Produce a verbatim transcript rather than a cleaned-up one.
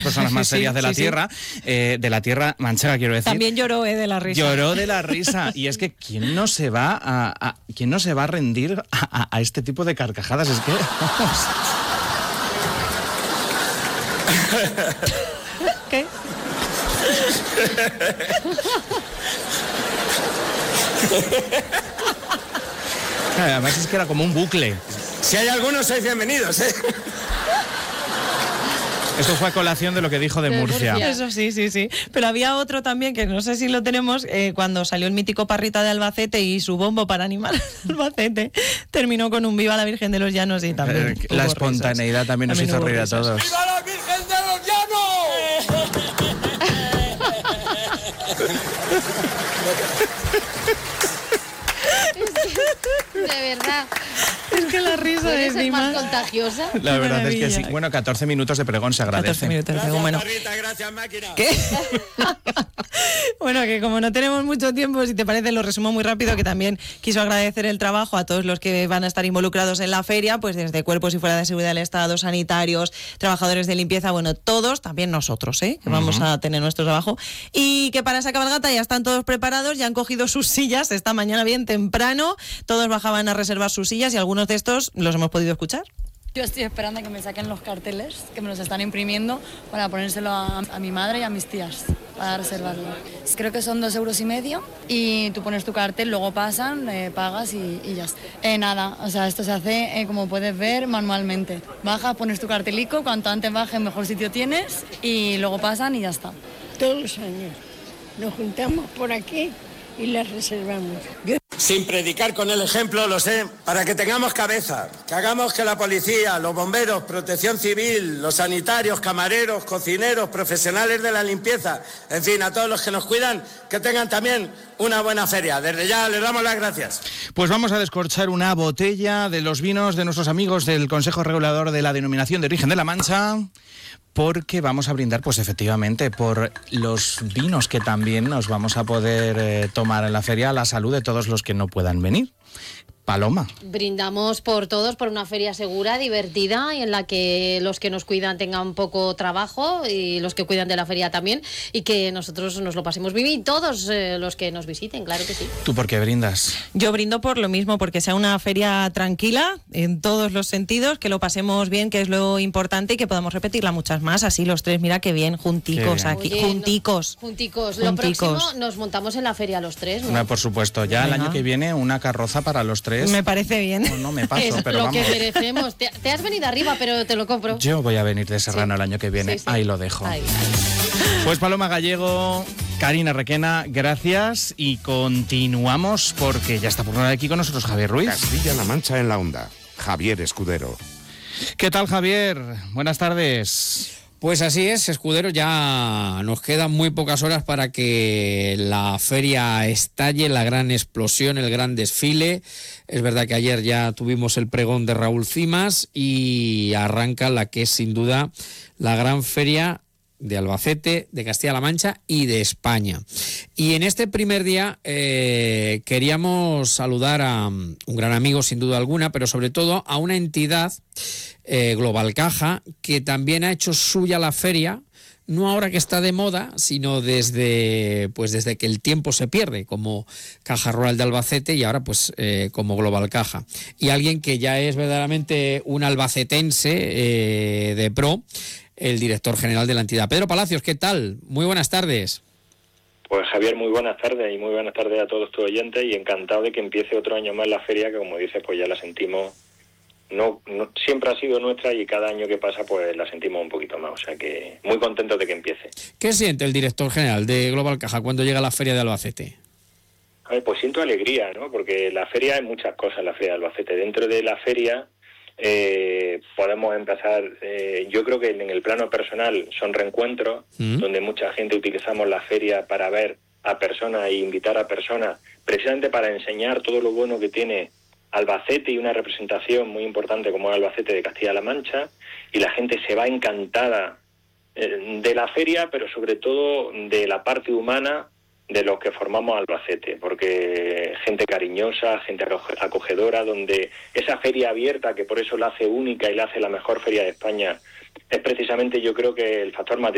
personas más serias sí, de la sí, tierra, sí. Eh, de la tierra manchega, quiero decir. También lloró eh, de la risa. Lloró de la risa. Y es que ¿quién no se va a, a quién no se va a rendir a, a, a este tipo de carcajadas? Es que vamos. ¿Qué? Además es que era como un bucle. Si hay algunos, sois bienvenidos, ¿eh? Esto fue a colación de lo que dijo de, De Murcia. Murcia. Eso sí, sí, sí. Pero había otro también, que no sé si lo tenemos, eh, cuando salió el mítico Parrita de Albacete y su bombo para animar a Albacete, terminó con un viva la Virgen de los Llanos y también Eh, hubo la risas. espontaneidad también nos hizo hubo reír a risas. todos. ¡Viva la Virgen de los De verdad. Es que la risa ¿Puede de ser más Dima... contagiosa? La verdad es que sí. maravilla. Bueno, catorce minutos de pregón se agradece. catorce minutos, Gracias, bueno. Parrita, gracias, máquina. ¿Qué? Bueno, que como no tenemos mucho tiempo, si te parece, lo resumo muy rápido, que también quiso agradecer el trabajo a todos los que van a estar involucrados en la feria, pues desde cuerpos y fuera de seguridad del Estado, sanitarios, trabajadores de limpieza, bueno, todos, también nosotros, ¿eh? Que vamos Uh-huh. a tener nuestro trabajo. Y que para esa cabalgata ya están todos preparados, ya han cogido sus sillas esta mañana bien temprano, todos bajaban a reservar sus sillas y algunos de estos los hemos podido escuchar. Yo estoy esperando a que me saquen los carteles, que me los están imprimiendo, para ponérselo a, a mi madre y a mis tías, para reservarlo. Creo que son dos euros y medio y tú pones tu cartel, luego pasan, eh, pagas y, y ya está. Eh, nada, o sea, esto se hace, eh, como puedes ver, manualmente. Bajas, pones tu cartelico, cuanto antes bajes, mejor sitio tienes y luego pasan y ya está. Todos los años nos juntamos por aquí y las reservamos. Yo Sin predicar con el ejemplo, lo sé, para que tengamos cabeza, que hagamos que la policía, los bomberos, protección civil, los sanitarios, camareros, cocineros, profesionales de la limpieza, en fin, a todos los que nos cuidan, que tengan también una buena feria. Desde ya les damos las gracias. Pues vamos a descorchar una botella de los vinos de nuestros amigos del Consejo Regulador de la Denominación de Origen de la Mancha, porque vamos a brindar, pues efectivamente, por los vinos que también nos vamos a poder eh, tomar en la feria, a la salud de todos los que no puedan venir. Paloma. Brindamos por todos, por una feria segura, divertida, y en la que los que nos cuidan tengan poco trabajo y los que cuidan de la feria también, y que nosotros nos lo pasemos bien y todos eh, los que nos visiten, claro que sí. ¿Tú por qué brindas? Yo brindo por lo mismo, porque sea una feria tranquila en todos los sentidos, que lo pasemos bien, que es lo importante, y que podamos repetirla muchas más. Así los tres, mira qué bien, junticos Qué bien. aquí, Oye, junticos. no- junticos. Lo Junticos. próximo nos montamos en la feria los tres, ¿no? Una, por supuesto, ya el Venga. año que viene una carroza para los tres. Me parece bien. No, no me paso, Es pero lo vamos. que merecemos. Te, te has venido arriba, pero te lo compro. Yo voy a venir de Serrano Sí. el año que viene. Sí, sí. Ahí lo dejo. Ahí, ahí. Pues Paloma Gallego, Karina Requena, gracias y continuamos porque ya está por una de aquí con nosotros Javier Ruiz. Castilla-La Mancha en la onda. Javier Escudero. ¿Qué tal, Javier? Buenas tardes. Pues así es, Escudero, ya nos quedan muy pocas horas para que la feria estalle, la gran explosión, el gran desfile. Es verdad que ayer ya tuvimos el pregón de Raúl Cimas y arranca la que es sin duda la gran feria de Albacete, de Castilla-La Mancha y de España. Y en este primer día eh, queríamos saludar a um, un gran amigo sin duda alguna, pero sobre todo a una entidad, eh, Global Caja, que también ha hecho suya la feria, no ahora que está de moda, sino desde pues desde que el tiempo se pierde, como Caja Rural de Albacete y ahora pues eh, como Global Caja. Y alguien que ya es verdaderamente un albacetense eh, de pro, el director general de la entidad. Pedro Palacios, ¿qué tal? Muy buenas tardes. Pues Javier, muy buenas tardes y muy buenas tardes a todos tus oyentes y encantado de que empiece otro año más la feria, que como dices, pues ya la sentimos, no, no siempre ha sido nuestra y cada año que pasa pues la sentimos un poquito más, o sea que muy contentos de que empiece. ¿Qué siente el director general de Global Caja cuando llega la feria de Albacete? A ver, pues siento alegría, ¿no? Porque la feria hay muchas cosas, la feria de Albacete. Dentro de la feria eh, podemos empezar, eh, yo creo que en el plano personal son reencuentros, mm. donde mucha gente utilizamos la feria para ver a personas e invitar a personas, precisamente para enseñar todo lo bueno que tiene Albacete y una representación muy importante como es Albacete de Castilla-La Mancha, y la gente se va encantada eh, de la feria, pero sobre todo de la parte humana de los que formamos Albacete, porque gente cariñosa, gente acogedora, donde esa feria abierta, que por eso la hace única y la hace la mejor feria de España, es precisamente, yo creo que el factor más